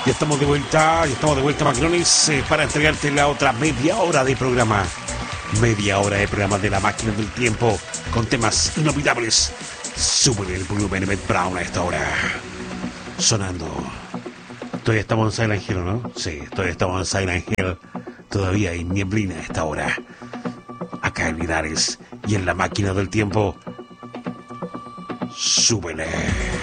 Ya estamos de vuelta, Macrones, para entregarte la otra media hora de programa. Media hora de programa de la máquina del tiempo, con temas inolvidables. Sube el volumen, Emmett Brown a esta hora. Sonando. Todavía estamos en Silent Hill, ¿no? Sí, todavía estamos en Silent Hill. Todavía hay nieblina a esta hora. Acá en Linares y en la máquina del tiempo. Súbele.